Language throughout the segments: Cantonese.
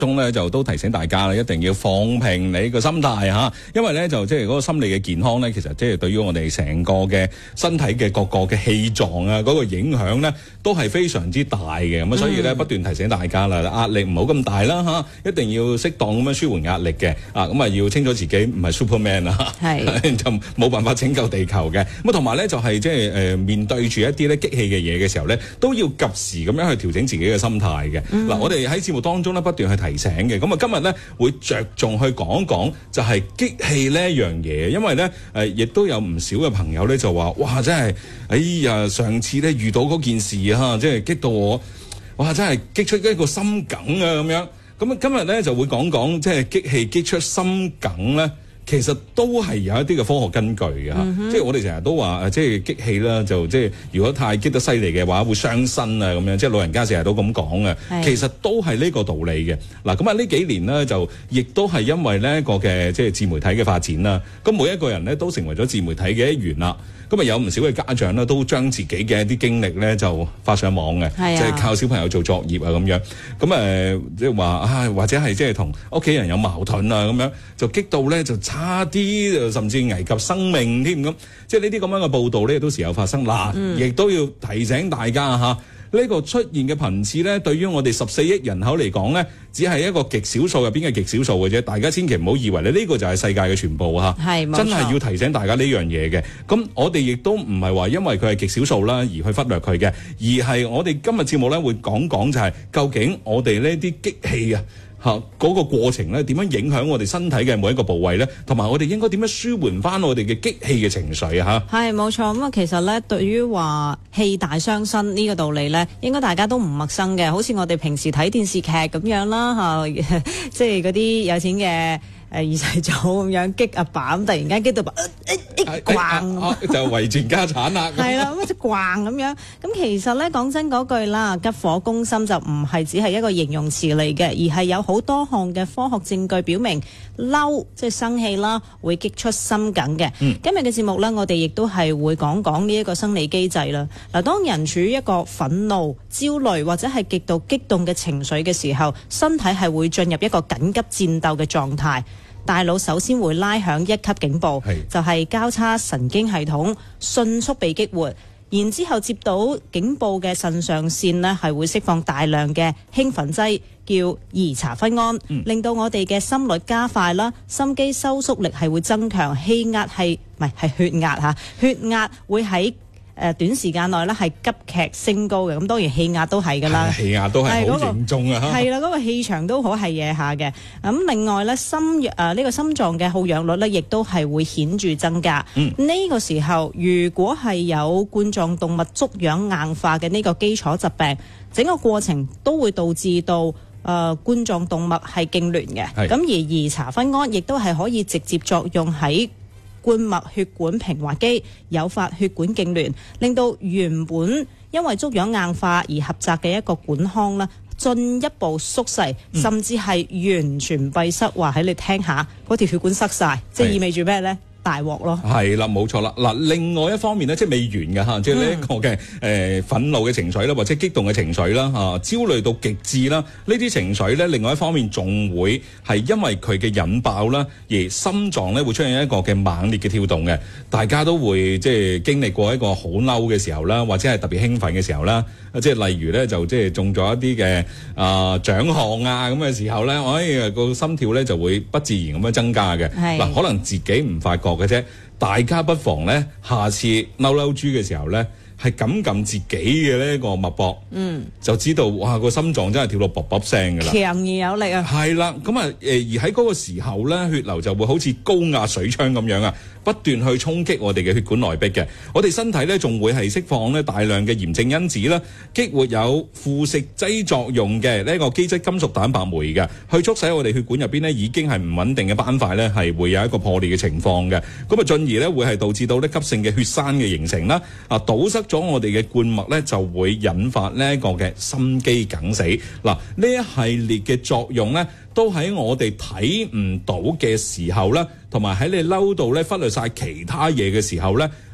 中咧就都提醒大家啦，一定要放平你個心態嚇，因為咧就即係嗰個心理嘅健康咧，其實即係對於我哋成個嘅身體嘅各個嘅氣臟啊，嗰個影響咧都係非常之大嘅。咁所以咧不斷提醒大家啦，壓力唔好咁大啦嚇，一定要適當咁樣舒緩壓力嘅啊，咁啊要清楚自己唔係 Superman 啊，就冇辦法拯救地球嘅。咁同埋咧就係即係面對住一啲咧激氣嘅嘢嘅時候咧，都要及時咁樣去調整自己嘅心態嘅。嗱，我哋喺節目當中咧不斷去提醒嘅，咁啊今日咧會着重去講講就係激氣呢一樣嘢，因為咧亦都有唔少嘅朋友咧就話，哇真係，哎呀上次咧遇到嗰件事啊，即係激到我，哇真係激出一個心梗啊咁樣。咁啊今日咧就會講講即係激氣激出心梗咧。其實都係有一啲嘅科學根據嘅，即係我哋成日都話即係激氣啦，就即係如果太激得犀利嘅話，會傷身啊咁樣，即係老人家成日都咁講嘅。其實都係呢個道理嘅。嗱，咁啊呢幾年呢，就亦都係因為呢個嘅即係自媒體嘅發展啦，咁每一個人呢，都成為咗自媒體嘅一員啦。咁啊有唔少嘅家長咧，都將自己嘅一啲經歷咧就發上網嘅，即係靠小朋友做作業啊咁樣。咁即係話啊，或者係即係同屋企人有矛盾啊咁樣，就激到咧就差啲，甚至危及生命添咁。即係呢啲咁樣嘅報道咧，都時有發生。嗱，亦都要提醒大家嚇。呢個出現嘅頻次咧，對於我哋14億人口嚟講咧，只係一個極少數入邊嘅極少數嘅啫。大家千祈唔好以為呢個就係世界嘅全部嚇，真係要提醒大家呢樣嘢嘅。咁我哋亦都唔係話因為佢係極少數啦而去忽略佢嘅，而係我哋今日節目咧會講講就係究竟我哋呢啲激氣啊嗰個過程咧點樣影響我哋身體嘅每一個部位咧，同埋我哋應該點樣舒緩翻我哋嘅激氣嘅情緒啊？ 係冇錯。咁啊，其實咧對於話氣大傷身呢個道理咧，應該大家都唔陌生嘅。好似我哋平時睇電視劇咁樣啦即係嗰啲有錢嘅二世祖咁樣激阿爸，咁突然間激到咣就遺傳家產啦。 係啦，咁即係咣咁樣。咁其實咧講真嗰句啦，急火攻心就唔係只係一個形容詞嚟嘅，而係有好多項嘅科學證據表明嬲即係生氣啦，會激出心梗嘅。今日嘅節目咧，我哋亦都係會講講呢一個生理機制啦。嗱，當人處於一個憤怒、焦慮或者係極度激動嘅情緒嘅時候，身體係會進入一個緊急戰鬥嘅狀態。大腦首先會拉響一級警報，就係交叉神經系統迅速被激活，然之後接到警報嘅腎上腺呢係會釋放大量嘅興奮劑，叫兒茶酚胺，令到我哋嘅心率加快啦，心肌收縮力係會增強，氣壓係血壓嚇，血壓會喺短時間內咧係急劇升高嘅。咁當然氣壓都係㗎啦， 氣壓都係好嚴重啊！ 係啦，嗰個氣場都好係嘢下嘅。咁另外咧，呢個心臟嘅耗氧率咧，亦都係會顯著增加。呢個時候，如果係有冠狀動脈粥樣硬化嘅呢個基礎疾病，整個過程都會導致到冠狀動脈係痙攣嘅。咁而兒茶酚胺亦都係可以直接作用喺冠脈血管平滑肌，誘發血管痙攣，令到原本因為粥樣硬化而狹窄嘅一個管腔啦，進一步縮細，甚至係完全閉塞。話喺你聽下，嗰條血管塞晒，即係意味住咩呢？大鑊咯，係啦，冇錯啦。嗱，另外一方面咧，即係未完嘅嚇，即係呢一個嘅憤怒嘅情緒啦，或者激動嘅情緒啦，焦慮到極致啦，呢啲情緒咧，另外一方面仲會係因為佢嘅引爆啦，而心臟咧會出現一個嘅猛烈嘅跳動嘅。大家都會即係經歷過一個好嬲嘅時候啦，或者係特別興奮嘅時候啦，即係例如咧就即係中咗一啲嘅獎項啊咁嘅時候咧，個心跳咧就會不自然咁樣增加嘅。嗱，可能自己唔發覺嘅啫，大家不妨咧，下次嬲豬嘅時候咧，係撳撳自己嘅呢個脈搏，就知道哇個心臟真係跳到卜卜聲㗎啦， 強而有力啊！ 係啦，咁而喺嗰個時候咧，血流就會好似高壓水槍咁樣啊，不斷去衝擊我哋嘅血管內壁嘅。我哋身體咧仲會係釋放咧大量嘅炎症因子啦，激活有腐蝕劑作用嘅呢個基質金屬蛋白酶嘅，去促使我哋血管入邊咧已經係唔穩定嘅斑塊咧係會有一個破裂嘅情況嘅。咁啊，進而咧會係導致到咧急性嘅血栓嘅形成啦，堵塞咗我哋嘅冠脈咧，就會引發呢一個嘅心肌梗死。嗱，呢一系列嘅作用咧，都喺我哋睇唔到嘅時候咧，同埋喺你嬲到咧忽略晒其他嘢嘅時候咧，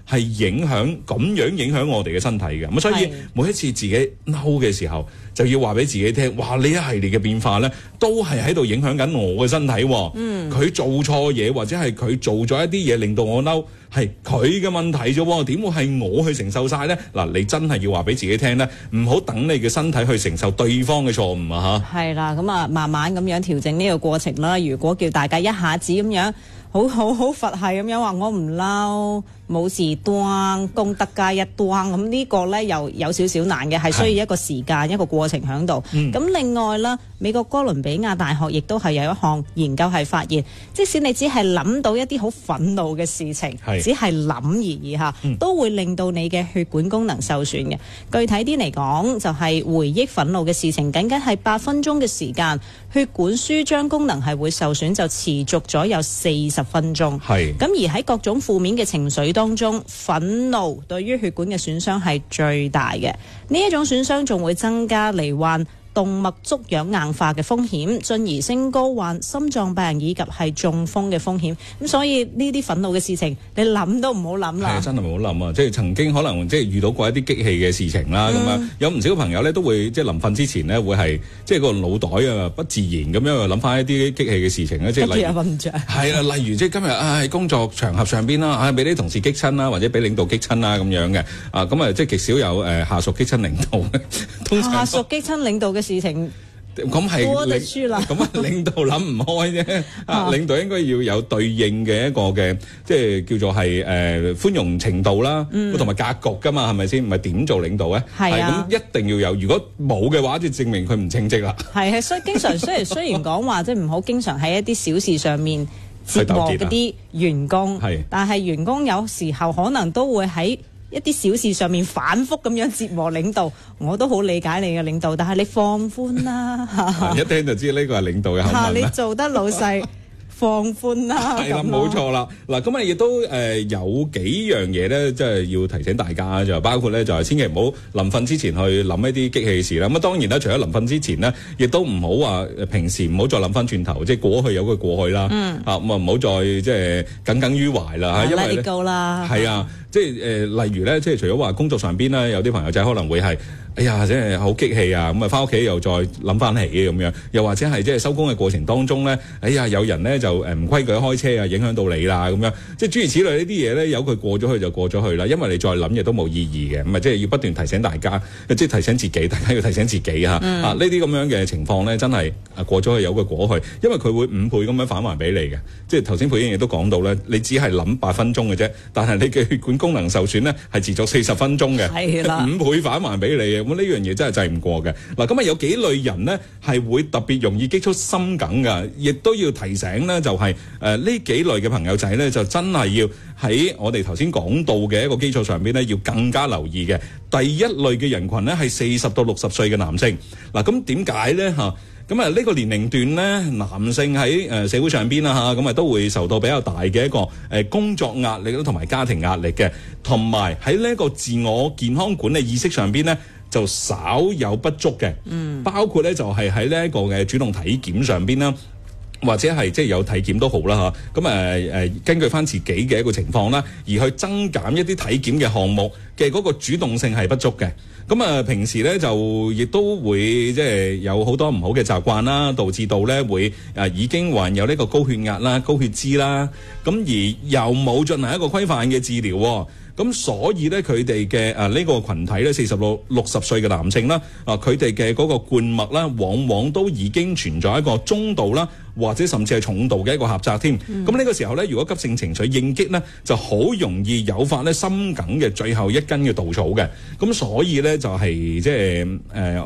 係咁樣影響我哋嘅身體嘅。咁所以每一次自己嬲嘅時候，就要話俾自己聽，哇！呢一系列嘅變化咧，都係喺度影響緊我嘅身體。佢做錯嘢，或者係佢做咗一啲嘢令到我嬲，係佢嘅問題啫，點會係我去承受晒咧？嗱，你真係要話俾自己聽咧，唔好等你嘅身體去承受對方嘅錯誤啊！嚇，係啦， 咁啊，慢慢咁樣調整呢個過程啦。如果叫大家一下子咁樣好佛系咁樣話我唔嬲，冇事端功德加一端，咁呢個咧又有少少難嘅，係需要一個時間一個過程喺度。咁另外啦，美國哥倫比亞大學亦都係有一項研究係發現，即使你只係諗到一啲好憤怒嘅事情，只係諗而已嚇，都會令到你嘅血管功能受損嘅。具體啲嚟講，就係回憶憤怒嘅事情，僅僅係8分鐘嘅時間，血管舒張功能係會受損，就持續咗有40分鐘。咁而喺各種負面嘅情緒當中，憤怒對於血管嘅損傷係最大嘅。呢一種損傷仲會增加罹患動脈粥樣硬化嘅風險，進而升高患心臟病以及係中風嘅風險。咁所以呢啲憤怒嘅事情，你諗都唔好諗啦。係真係唔好諗啊！即係曾經可能即係遇到過一啲激氣嘅事情啦，咁樣有唔少朋友咧都會即係臨瞓之前咧會係即係個腦袋啊不自然咁樣諗翻一啲激氣嘅事情咧，即係例如瞓唔着。 係啦，例如即係今日喺工作場合上邊啦，俾啲同事激親啦，或者俾領導激親啦咁樣嘅咁啊，即係極少有下屬激親領導嘅。通常下屬激親領導嘅事情咁係咁啊，領導諗唔開啫。領導應該要有對應嘅一個嘅，即係叫做係寬容程度啦，同埋格局噶嘛，係咪先？唔係點做領導咧？係咁一定要有。如果冇嘅話，就證明佢唔稱職啦。係， 所以經常雖然講話即係唔好經常喺一啲小事上面折磨嗰啲員工，但係員工有時候可能都會喺一啲小事上面反覆咁樣折磨領導。我都好理解你嘅領導，但係你放寬啦。 一聽就知呢個係領導嘅口吻啦。 你做得老細放寬啦。 係啦，冇錯啦。嗱，咁啊亦都有幾樣嘢咧，即係要提醒大家，就包括咧就係千祈唔好臨瞓之前去諗一啲激氣事啦。咁啊當然啦，除咗臨瞓之前呢，亦都唔好話平時唔好再諗翻轉頭，即係過去有佢過去啦。咁啊唔好再即係耿耿於懷啦。因為高啦。 係啊，即係例如咧，即係除咗話工作上邊啦，有啲朋友仔可能會係哎呀，真係好激氣啊！咁啊，翻屋企又再諗翻起咁樣，又或者係即係收工嘅過程當中咧，哎呀，有人咧就唔規矩開車啊，影響到你啦咁樣，即係諸如此類呢啲嘢咧，由佢過咗去就過咗去啦，因為你再諗嘢都冇意義嘅，咁啊，即係要不斷提醒大家，即係提醒自己，大家要提醒自己嚇呢啲咁樣嘅情況咧，真係過咗去由佢過去，因為佢會5倍咁樣返還俾你嘅，即係頭先佩英亦都講到咧，你只係諗8分鐘嘅啫，但係你嘅血管功能受損咧係持續40分鐘嘅，係啦，5倍返還俾你嘅。咁呢樣嘢真係制唔過嘅。嗱，咁啊有幾類人呢係會特別容易激出心梗㗎，亦都要提醒呢，就係呢幾類嘅朋友仔呢，就真係要喺我哋頭先講到嘅一個基礎上邊呢，要更加留意嘅。第一類嘅人群呢係40到60歲嘅男性。嗱，咁點解呢嚇？咁啊呢個年齡段咧，男性喺社會上邊啦嚇，咁啊都會受到比較大嘅一個工作壓力啦，同埋家庭壓力嘅，同埋喺呢一個自我健康管理意識上邊咧，就稍有不足嘅。包括咧就係喺呢一個嘅主動體檢上邊啦，或者係即係有體檢都好啦嚇。咁根據翻自己嘅一個情況啦，而去增減一啲體檢嘅項目嘅嗰個主動性係不足嘅。咁啊，平時咧就亦都會即係有好多唔好嘅習慣啦，導致到咧會已經患有呢個高血壓啦、高血脂啦，咁而又冇進行一個規範嘅治療，咁所以咧佢哋嘅呢個群體咧40到60歲嘅男性啦，佢哋嘅嗰個冠脈啦，往往都已經存在一個中度啦，或者甚至係重度嘅一個狹窄添。咁呢個時候咧，如果急性情緒應激咧，就好容易誘發咧心梗嘅最後一根嘅稻草嘅。咁所以咧就係即係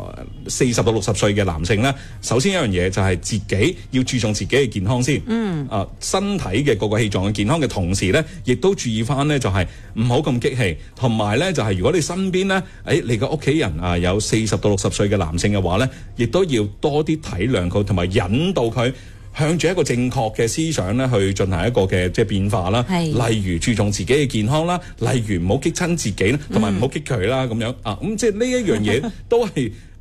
40到60歲嘅男性咧，首先一樣嘢就係自己要注重自己嘅健康先。身體嘅各個氣臟嘅健康嘅同時咧，亦都注意翻咧就係唔好咁激氣，同埋咧就係如果你身邊咧，你嘅屋企人有40到60歲嘅男性嘅話咧，亦都要多啲體諒佢，同埋引導佢向住一個正確嘅思想咧去進行一個嘅即係變化啦。例如注重自己嘅健康啦，例如唔好激親自己啦，同埋唔好激佢啦咁樣咁即係呢一樣嘢都係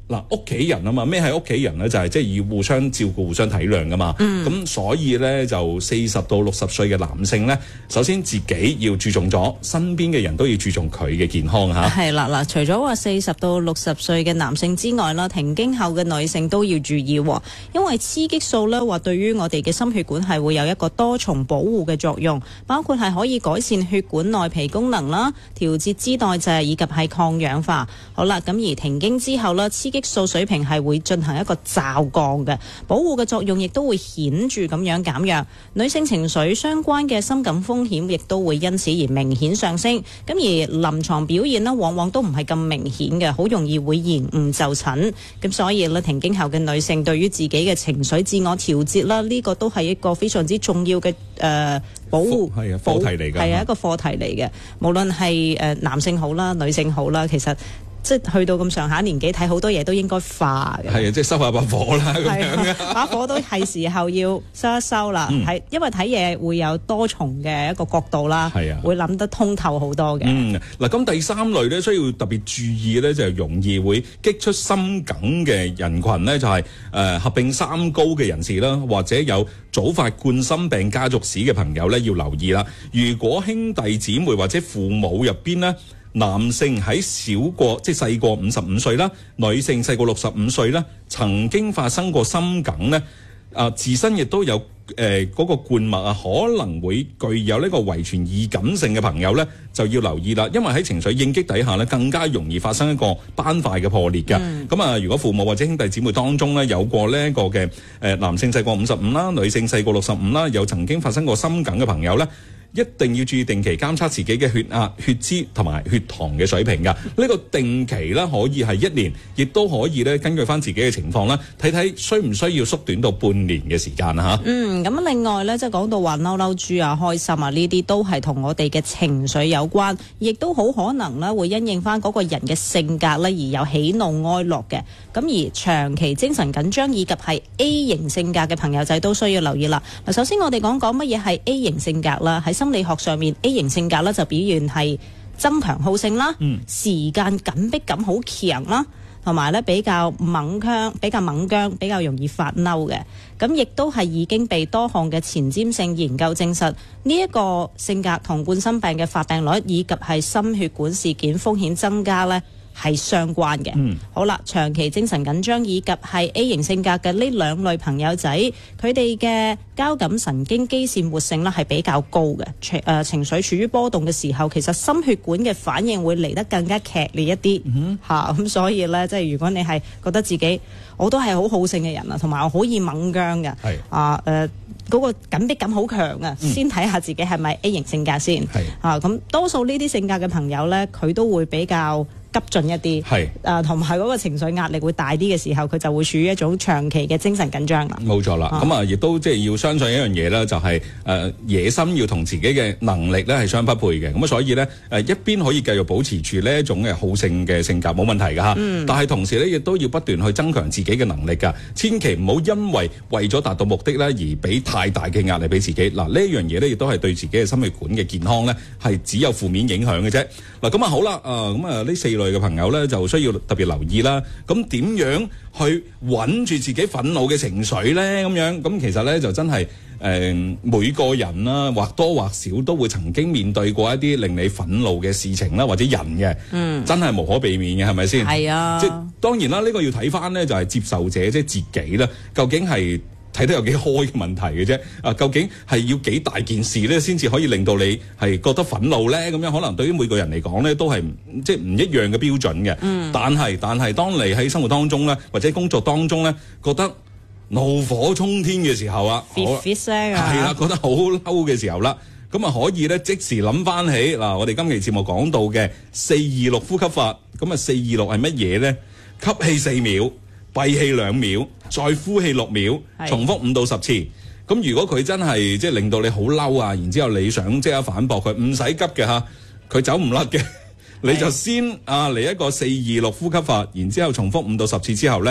嗱，屋企人啊嘛，咩係屋企人咧？就係即係要互相照顧、互相體諒噶嘛。咁所以咧，就40到60歲嘅男性咧，首先自己要注重咗，身邊嘅人都要注重佢嘅健康嚇。 係啦，嗱，除咗話40到60歲嘅男性之外啦，停經後嘅女性都要注意，因為雌激素咧話對於我哋嘅心血管係會有一個多重保護嘅作用，包括係可以改善血管內皮功能啦、調節脂代謝以及係抗氧化。好啦，咁而停經之後咧，雌激素水平係會進行一個驟降嘅，保護嘅作用亦都會顯著咁樣減弱，女性情緒相關嘅心感風險亦都會因此而明顯上升。咁而臨床表現呢，往往都唔係咁明顯嘅，好容易會延誤就診。咁所以咧，停經後嘅女性對於自己嘅情緒自我調節啦，呢個都係一個非常之重要嘅保護係啊課題嚟㗎， 係啊一個課題嚟嘅。無論係男性好啦，女性好啦，其實即係去到咁上下年紀，睇好多嘢都應該化嘅。 係啊，即係收下把火啦咁樣嘅。 把火都係時候要收一收啦。係因為睇嘢會有多重嘅一個角度啦， 係啊， 會諗得通透好多嘅。 嗱，咁第三類咧需要特別注意咧，就係容易會激出心梗嘅人群咧，就係合併三高嘅人士啦，或者有早發冠心病家族史嘅朋友咧，要留意啦。如果兄弟姊妹或者父母入邊咧，男性喺即係細過55歲啦，女性細過65歲啦，曾經發生過心梗咧，自身亦都有嗰個冠脈啊，可能會具有呢個遺傳易感性嘅朋友咧，就要留意啦。因為喺情緒應激底下咧，更加容易發生一個斑塊嘅破裂嘅。咁如果父母或者兄弟姊妹當中咧有過呢一個嘅男性細過55啦，女性細過65啦，有曾經發生過心梗嘅朋友咧，一定要注意定期監測自己嘅血壓、血脂同埋血糖嘅水平㗎。呢個定期咧可以係1年，亦都可以咧根據翻自己嘅情況啦，睇睇需唔需要縮短到半年嘅時間嚇。 咁另外咧，即係講到話嬲嬲豬啊、開心啊呢啲，都係同我哋嘅情緒有關，亦都好可能咧會因應翻嗰個人嘅性格咧而有喜怒哀樂嘅。咁而長期精神緊張以及係 A 型性格嘅朋友仔都需要留意啦。嗱，首先我哋講乜嘢係 A 型性格啦。喺心理學上面 A 型性格咧就表現係爭強好勝啦，時間緊迫感好強啦，同埋咧比較猛姜、比較容易發嬲嘅。咁亦都係已經被多項嘅前瞻性研究證實，呢一個性格同冠心病嘅發病率以及係心血管事件風險增加咧係相關嘅。好啦，長期精神緊張以及係 A 型性格嘅呢兩類朋友仔，佢哋嘅交感神經基線活性咧係比較高嘅。情緒處於波動嘅時候，其實心血管嘅反應會嚟得更加劇烈一啲咁所以咧，即係如果你係覺得自己我都係好好勝嘅人啊，同埋我好易猛僵嘅，嗰個緊迫感好強啊，先睇下自己係咪 A 型性格先。咁多數呢啲性格嘅朋友咧，佢都會比較急進一啲，同埋嗰個情緒壓力會大啲嘅時候，佢就會處於一種長期嘅精神緊張啦。 冇錯啦，咁亦都即係要相信一樣嘢啦，就係野心要同自己嘅能力咧係相匹配嘅。咁所以咧一邊可以繼續保持住呢一種嘅好勝嘅性格冇問題㗎嚇，但係同時咧亦都要不斷去增強自己嘅能力㗎。千祈唔好因為咗達到目的咧而俾太大嘅壓力俾自己。嗱，呢一樣嘢咧亦都係對自己嘅心血管嘅健康咧係只有負面影響嘅啫。嗱，咁好啦，呢4類嘅朋友咧就需要特別留意啦。咁點樣去穩住自己憤怒嘅情緒咧？咁其實咧就真係每個人啦，或多或少都會曾經面對過一啲令你憤怒嘅事情啦，或者人嘅，真係無可避免嘅，係咪先？係啊，即係當然啦，呢個要睇翻咧就係接受者，即係自己啦，究竟係睇得有幾開嘅問題嘅啫。究竟係要幾大件事咧，先至可以令到你係覺得憤怒咧？咁樣可能對於每個人嚟講咧，都係即係唔一樣嘅標準嘅。但係當你喺生活當中咧，或者工作當中咧，覺得怒火衝天嘅時候啊，係啦，覺得好嬲嘅時候啦，咁可以咧即時諗翻起嗱，我哋今期節目講到嘅426呼吸法。咁426係乜嘢咧？吸氣4秒，閉氣2秒，再呼氣6秒，重複5到10次。咁如果佢真係即係令到你好嬲啊，然之後你想即刻反駁佢，唔使急嘅嚇，佢走唔甩嘅，你就先嚟一個426呼吸法，然之後重複5到10次之後咧，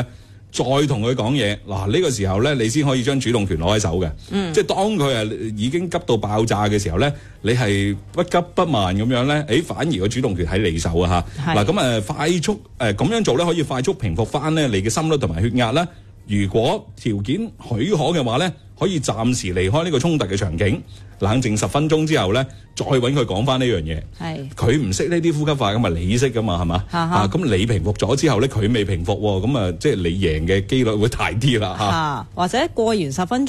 再同佢講嘢，嗱呢個時候咧，你先可以將主動權攞喺手嘅。即係當佢已經急到爆炸嘅時候咧，你係不急不慢咁樣咧，反而個主動權喺你手啊嚇。嗱咁快速咁樣做咧，可以快速平復翻咧你嘅心率同埋血壓啦。如果條件許可嘅話咧，可以暫時離開呢個衝突嘅場景，冷靜10分鐘之後咧，再揾佢講翻呢樣嘢。係佢唔識呢啲呼吸法，咁你識噶嘛，係嘛？咁你平復咗之後咧，佢未平復喎，咁即係你贏嘅機率會大啲啦嚇。或者過完10分鐘。